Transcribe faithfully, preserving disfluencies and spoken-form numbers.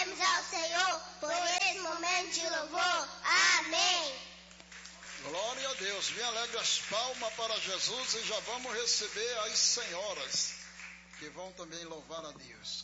agradecemos ao Senhor por esse momento de louvor. Amém. Glória a Deus. Bem alegre as palmas para Jesus e já vamos receber as senhoras que vão também louvar a Deus.